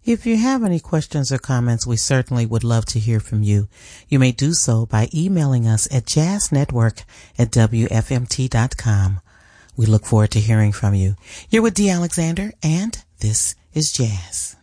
If you have any questions or comments, we certainly would love to hear from you. You may do so by emailing us at jazznetwork@wfmt.com. We look forward to hearing from you. You're with D. Alexander, and this is Jazz.